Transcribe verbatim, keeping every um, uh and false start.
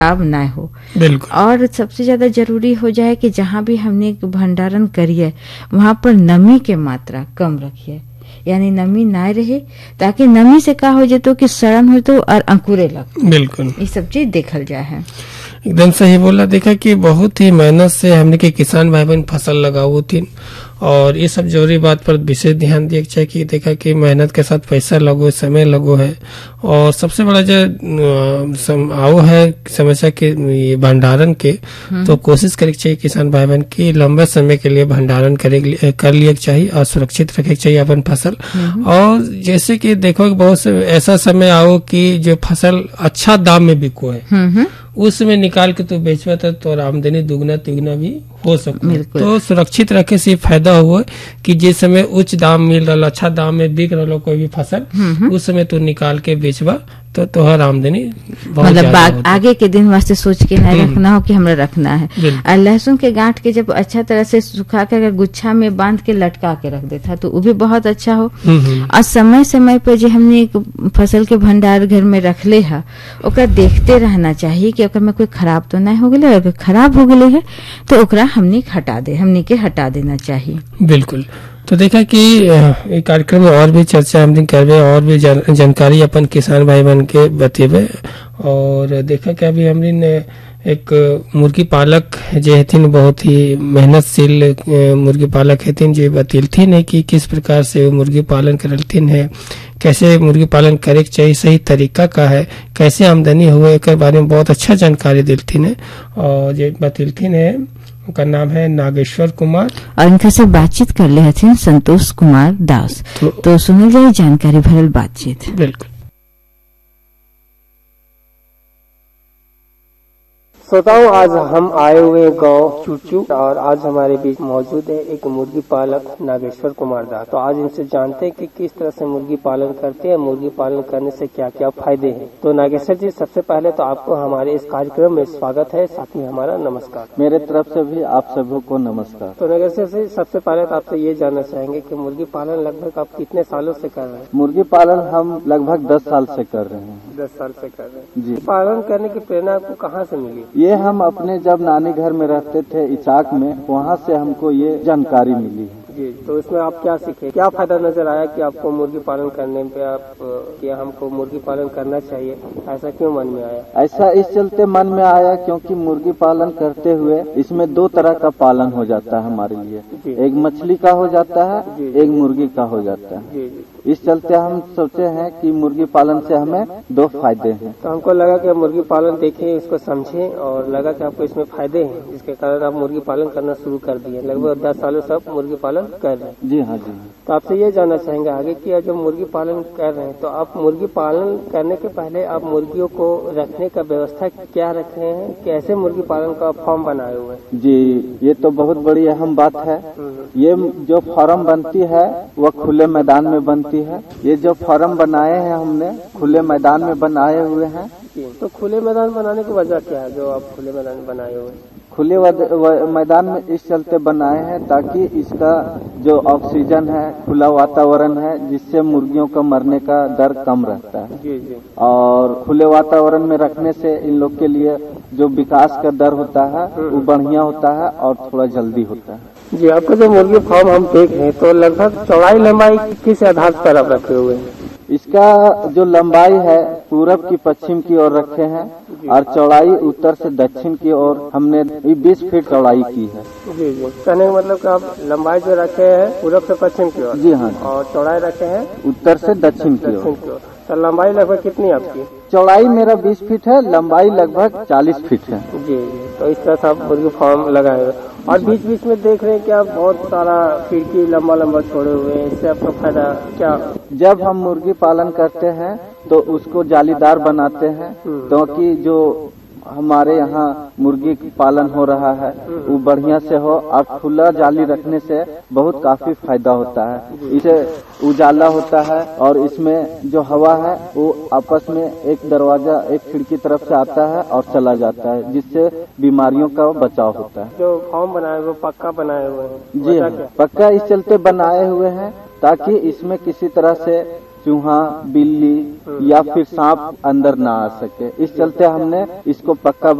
खराब ना हो। बिल्कुल। और सबसे ज्यादा जरूरी हो जाए कि जहाँ भी हमने भंडारण करिए वहां पर नमी के मात्रा कम रखिए, यानी नमी ना रहे, ताकि नमी से का हो जाए तो कि सड़न हो तो और अंकुरे लग। बिल्कुल, ये सब चीज देखल जाए है। एकदम सही बोला। देखा कि बहुत ही मेहनत से हमने के किसान भाई बहन फसल लगाओ थी, और ये सब जरूरी बात पर विशेष ध्यान दिया चाहिए कि देखा कि मेहनत के साथ पैसा लगो, समय लगो है। और सबसे बड़ा जो सम, आओ है समस्या के भंडारण के, तो कोशिश करे चाहिए किसान भाई बहन की लंबे समय के लिए भंडारण करे कर लिया चाहिए और सुरक्षित रखे चाहिए अपन फसल। और जैसे कि देखो बहुत से ऐसा समय आओ कि जो फसल अच्छा दाम में बिको है, उसमें निकाल के तो बेचवा था तो आमदनी दुगना तिगुना भी हो सकता है। तो सुरक्षित रखे से फायदा हुआ कि जिस समय उच्च दाम मिल रहा, अच्छा दाम में बिक रहा कोई भी फसल, उस समय तो निकाल के बेचवा तो तोहर आमदनी मतलब आगे के दिन वास्ते सोच के नहीं रखना हो कि हमरा रखना है। और लहसुन के गांठ के जब अच्छा तरह से सुखा के अगर गुच्छा में बांध के लटका के रख देता तो वो भी बहुत अच्छा हो। और समय समय पर जो हमने फसल के भंडार घर में रखले है ओकरा देखते रहना चाहिए कि ओकर में कोई खराब तो नहीं हो गए। अगर खराब हो गए है तो ओकरा हमने हटा दे हमने के हटा देना चाहिए। बिल्कुल। तो देखा कि एक कार्यक्रम में और भी चर्चा हम दिन करवे और भी जान, जानकारी अपन किसान भाई बहन के बतेबे। और देखा कि अभी हम दिन एक मुर्गी पालक जो हथिन बहुत ही मेहनतशील मुर्गी पालक हथिन जो बतिलथिन है कि किस प्रकार से मुर्गी पालन करथिन है, कैसे मुर्गी पालन करे चाहिए, सही तरीका का है, कैसे आमदनी हुए के बारे में बहुत अच्छा जानकारी दिलथिन है। और जो बतिलथिन है उनका नाम है नागेश्वर कुमार, और इनका से बातचीत कर ले हथिन संतोष कुमार दास। तो, तो सुनल जाए जानकारी भरल बातचीत। बिल्कुल। श्रोताओं, आज हम आए हुए गांव चुचू और आज हमारे बीच मौजूद है एक मुर्गी पालक नागेश्वर कुमार दास। तो आज इनसे जानते हैं कि किस तरह से मुर्गी पालन करते हैं, मुर्गी पालन करने से क्या क्या फायदे हैं। तो नागेश्वर जी, सबसे पहले तो आपको हमारे इस कार्यक्रम में स्वागत है, साथ में हमारा नमस्कार। मेरे तरफ से भी आप सभी को नमस्कार। तो नागेश्वर जी, सबसे पहले तो आपसे ये जानना चाहेंगे कि मुर्गी पालन लगभग आप कितने सालों से कर रहे हैं? मुर्गी पालन हम लगभग दस साल से कर रहे हैं। दस साल से कर रहे हैं जी। पालन करने की प्रेरणा आपको कहाँ से मिली? ये हम अपने जब नानी घर में रहते थे इचाक में, वहाँ से हमको ये जानकारी मिली है। जी। तो इसमें आप क्या सीखे, क्या फायदा नजर आया कि आपको मुर्गी पालन करने पे आप कि हमको मुर्गी पालन करना चाहिए, ऐसा क्यों मन में आया? ऐसा इस चलते मन में आया क्योंकि मुर्गी पालन करते हुए इसमें दो तरह का पालन हो जाता है हमारे लिए। एक मछली का हो जाता है, एक मुर्गी का हो जाता है। जी जी। इस चलते हम सोचे हैं कि मुर्गी पालन से हमें दो फायदे हैं। तो हमको लगा कि मुर्गी पालन देखें, इसको समझें, और लगा कि आपको इसमें फायदे हैं, जिसके कारण आप मुर्गी पालन करना शुरू कर दिए। लगभग दस सालों से आप मुर्गी पालन कर रहे हैं। जी हाँ जी। तो आपसे ये जानना चाहेंगे आगे कि जो मुर्गी पालन कर रहे हैं, तो आप मुर्गी पालन करने के पहले आप मुर्गियों को रखने का व्यवस्था क्या रख रहे हैं, कैसे मुर्गी पालन का फॉर्म बनाए हुए हैं? जी, ये तो बहुत बड़ी अहम बात है। ये जो फार्म बनती है वह खुले मैदान में बनती है। ये जो फार्म बनाए हैं हमने खुले मैदान में बनाए हुए हैं। तो खुले मैदान बनाने की वजह क्या है जो आप खुले मैदान में बनाए हुए हैं? खुले मैदान में इस चलते बनाए हैं ताकि इसका जो ऑक्सीजन है, खुला वातावरण है, जिससे मुर्गियों का मरने का दर कम रहता है। जी जी। और खुले वातावरण में रखने से इन लोग के लिए जो विकास का दर होता है वो बढ़िया होता है और थोड़ा जल्दी होता है। जी, आपका जो मुर्गी फार्म हम देख रहे हैं तो लगभग चौड़ाई लंबाई किस आधार पर आप रखे हुए हैं? इसका जो लंबाई है पूरब की पश्चिम की ओर रखे हैं और चौड़ाई उत्तर से दक्षिण की ओर हमने बीस फीट चौड़ाई की है। जी जी। कहने का मतलब कि आप लंबाई जो रखे हैं पूरब से पश्चिम की ओर? जी हाँ। और चौड़ाई रखे हैं उत्तर से दक्षिण की ओर। तो लंबाई लगभग कितनी आपकी? चौड़ाई मेरा बीस फीट है, लंबाई लगभग चालीस फीट है। जी जी। तो इस तरह से आप मुर्गी फार्म लगाए हुए और बीच बीच में देख रहे हैं कि आप बहुत सारा खिड़की लंबा लंबा छोड़े हुए हैं, इससे आपका फायदा क्या? जब हम मुर्गी पालन करते हैं तो उसको जालीदार बनाते हैं क्योंकि जो हमारे यहाँ मुर्गी पालन हो रहा है वो बढ़िया से हो। और खुला जाली रखने से बहुत काफी फायदा होता है। इसे उजाला होता है और इसमें जो हवा है वो आपस में एक दरवाजा एक खिड़की तरफ से आता है और चला जाता है, जिससे बीमारियों का बचाव होता है। जो फार्म बनाए हुए पक्का बनाए हुए हैं? जी हाँ, पक्का इस चलते बनाए हुए हैं ताकि इसमें किसी तरह से चूहा, बिल्ली या फिर सांप अंदर ना आ सके। इस चलते हमने इसको पक्का